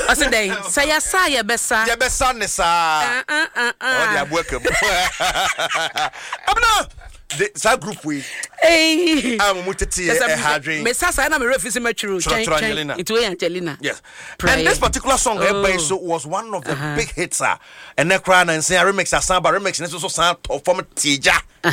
I said, say, ya besa. Ya besa nesa. Oh, ya welcome. That group we. Hey. I'm Mutati Hadri. Messasa, I'm a refugee matron. Into Angelina. Yes. And this particular song was one of the big hits. And that crying and say, I remix a samba remix, and this also sound from Tija.